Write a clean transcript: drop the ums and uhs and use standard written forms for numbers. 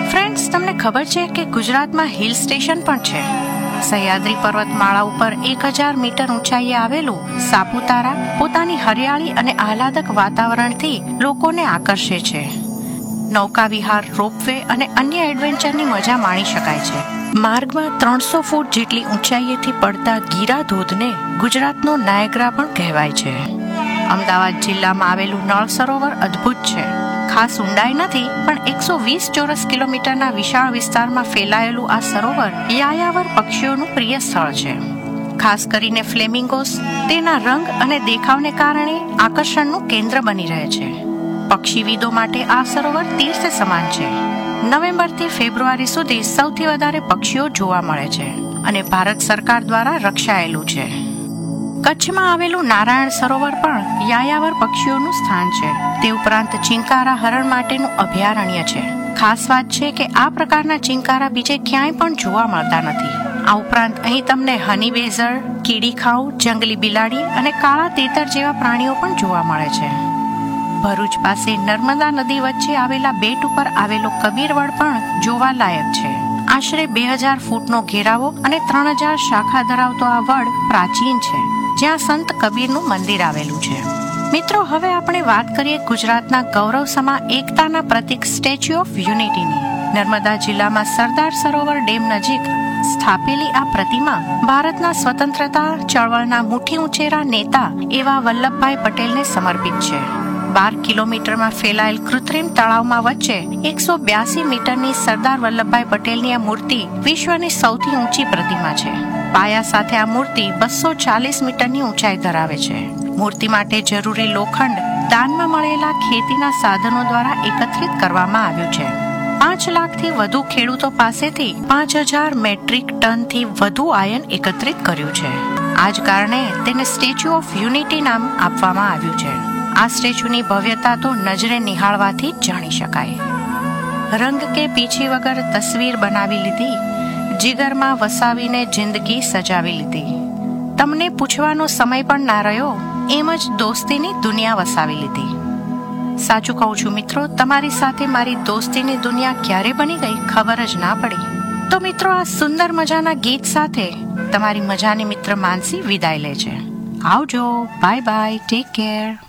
Friends, તમને ખબર છે કે ગુજરાતમાં હિલ સ્ટેશન પણ છે. સહ્યાદ્રી પર્વતમાળા ઉપર 1000 મીટર ઊંચાઈએ આવેલું સાપુતારા પોતાની હરિયાળી અને આહલાદક વાતાવરણથી લોકોને આકર્ષે છે. નૌકા વિહાર, રોપવે અને અન્ય એડવેન્ચરની મજા માણી શકાય છે. માર્ગમાં 300 ફૂટ જેટલી ઊંચાઈએથી પડતા ગીરા ધોધને ગુજરાતનો નાયગ્રા પણ કહેવાય છે. અમદાવાદ જિલ્લામાં આવેલું નળ સરોવર અદ્ભુત છે. ખાસ ઊંડાઈ નથી, પણ 120 ચોરસ કિલોમીટરના વિશાળ વિસ્તારમાં ફેલાયેલું આ સરોવર યાયાવર પક્ષીઓનું પ્રિય સ્થળ છે. ખાસ કરીને ફ્લેમિંગોસ તેના રંગ અને દેખાવને કારણે આકર્ષણનું કેન્દ્ર બની રહે છે. પક્ષીવિદો માટે આ સરોવર તીર્થ સમાન છે. નવેમ્બરથી ફેબ્રુઆરી સુધી સૌથી વધારે પક્ષીઓ જોવા મળે છે અને ભારત સરકાર દ્વારા રક્ષાયેલું છે. કચ્છમાં આવેલું નારાયણ સરોવર પણ યાયાવર પક્ષીઓનું સ્થાન છે. તે ઉપરાંત ચિંકારા હરણ માટેનું અભયારણ્ય છે. ખાસ વાત છે કે આ પ્રકારના ચિંકારા બીજે ક્યાંય પણ જોવા મળતા નથી. આ ઉપરાંત અહીં તમને હની બેઝર, કીડીખાઉ, જંગલી બિલાડી અને કાળા તીતર જેવા પ્રાણીઓ પણ જોવા મળે છે. ભરૂચ પાસે નર્મદા નદી વચ્ચે આવેલા બેટ ઉપર આવેલો કબીરવડ પણ જોવાલાયક છે. આશરે 2000 ફૂટનો ઘેરાવો અને 3000 શાખા ધરાવતો આ વડ પ્રાચીન છે, જ્યાં સંત કબીરનું મંદિર આવેલું છે. મિત્રો, હવે આપણે વાત કરીએ ગુજરાતના ગૌરવસમા એકતાના પ્રતીક સ્ટેચ્યુ ઓફ યુનિટીની. નર્મદા જિલ્લામાં સરદાર સરોવર ડેમ નજીક સ્થાપેલી આ પ્રતિમા ભારતના સ્વતંત્રતા ચળવળના મુઠ્ઠી ઉંચેરા નેતા એવા વલ્લભભાઈ પટેલને સમર્પિત છે. 12 કિલોમીટરમાં ફેલાયેલ કૃત્રિમ તળાવમાં વચ્ચે 182 મીટરની સરદાર વલ્લભભાઈ પટેલની આ મૂર્તિ વિશ્વની સૌથી ઊંચી પ્રતિમા છે. પાયા સાથે આ મૂર્તિ 240 મીટરની ઊંચાઈ ધરાવે છે. મૂર્તિ માટે જરૂરી લોખંડ દાનમાં મળેલા ખેતીના સાધનો દ્વારા એકત્રિત કરવામાં આવ્યું છે. 5 લાખથી વધુ ખેડૂતો પાસેથી 5000 મેટ્રિક ટનથી વધુ આયન એકત્રિત કર્યું છે. આ જ કારણે તેને સ્ટેચ્યુ ઓફ યુનિટી નામ આપવામાં આવ્યું છે. આ સ્ટેચ્યુની ભવ્યતા તો નજરે નિહાળવાથી જ જાણી શકાય. રંગ કે પીછી વગર તસવીર બનાવી લીધી, જીગરમાં વસાવીને જિંદગી સજાવી લીધી. તમને પૂછવાનો સમય પણ ના રહ્યો, એમ જ દોસ્તીની દુનિયા વસાવી લીધી. સાચું કહું છું મિત્રો, તમારી સાથે મારી દોસ્તીની દુનિયા ક્યારે બની ગઈ ખબર જ ના પડી. તો મિત્રો, આ સુંદર મજાના ગીત સાથે તમારી મજાની મિત્ર માનસી વિદાય લે છે. આવજો, બાય બાય, ટેક કેર.